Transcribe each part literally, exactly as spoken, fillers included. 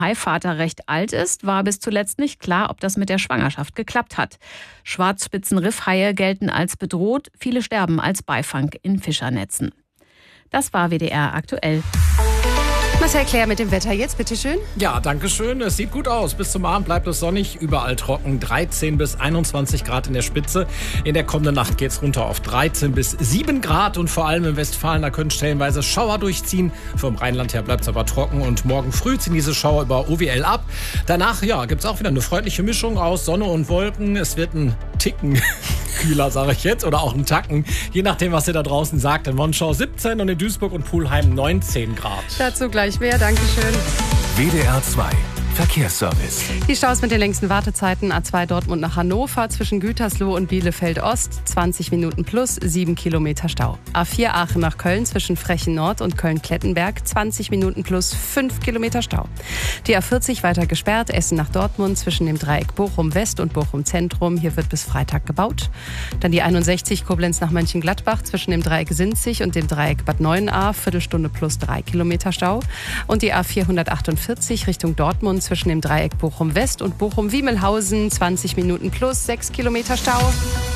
Haivater recht alt ist, war bis zuletzt nicht klar, ob das mit der Schwangerschaft geklappt hat. Schwarzspitzenriffhaie gelten als bedroht, viele sterben als Beifang in Fischernetzen. Das war W D R aktuell. Marcel Claire mit dem Wetter jetzt, bitteschön. Ja, danke schön. Es sieht gut aus. Bis zum Abend bleibt es sonnig, überall trocken. dreizehn bis einundzwanzig Grad in der Spitze. In der kommenden Nacht geht es runter auf dreizehn bis sieben Grad. Und vor allem im Westfalen, da können stellenweise Schauer durchziehen. Vom Rheinland her bleibt es aber trocken. Und morgen früh ziehen diese Schauer über O W L ab. Danach ja, gibt es auch wieder eine freundliche Mischung aus Sonne und Wolken. Es wird ein Ticken kühler, sage ich jetzt, oder auch ein Tacken. Je nachdem, was ihr da draußen sagt. In Monschau siebzehn und in Duisburg und Pulheim neunzehn Grad. Dazu gleich mehr. Dankeschön. W D R zwei Verkehrsservice. Die Staus mit den längsten Wartezeiten: A zwei Dortmund nach Hannover zwischen Gütersloh und Bielefeld Ost, zwanzig Minuten plus, sieben Kilometer Stau. A vier Aachen nach Köln zwischen Frechen Nord und Köln-Klettenberg, zwanzig Minuten plus, fünf Kilometer Stau. Die A vierzig weiter gesperrt, Essen nach Dortmund zwischen dem Dreieck Bochum West und Bochum Zentrum. Hier wird bis Freitag gebaut. Dann die einundsechzig Koblenz nach Mönchengladbach zwischen dem Dreieck Sinzig und dem Dreieck Bad Neuenahr, Viertelstunde plus drei Kilometer Stau. Und die A vierhundertachtundvierzig Richtung Dortmund zwischen dem Dreieck Bochum West und Bochum Wiemelhausen, zwanzig Minuten plus, sechs Kilometer Stau.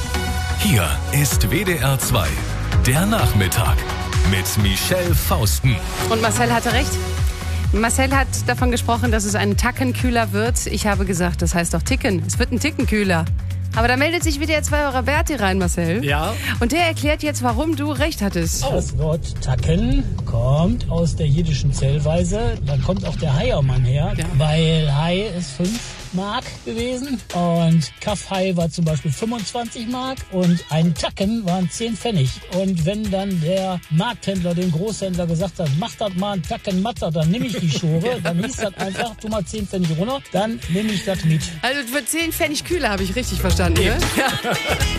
Hier ist W D R zwei, der Nachmittag mit Michelle Fausten. Und Marcel hatte recht. Marcel hat davon gesprochen, dass es einen Tacken kühler wird. Ich habe gesagt, das heißt doch Ticken. Es wird ein Ticken kühler. Aber da meldet sich wieder zwei Euro Berti rein, Marcel. Ja. Und der erklärt jetzt, warum du recht hattest. Das Wort Tacken kommt aus der jiddischen Zählweise. Da kommt auch der Heiermann her, ja. Weil Hai ist fünf Mark gewesen und Kaffhai war zum Beispiel fünfundzwanzig Mark und ein Tacken waren zehn Pfennig. Und wenn dann der Markthändler dem Großhändler gesagt hat, mach das mal einen Tacken matter, dann nehme ich die Schore, dann hieß das einfach, tu mal zehn Pfennig runter, dann nehme ich das mit. Also für zehn Pfennig kühler habe ich richtig verstanden, ne? Ja.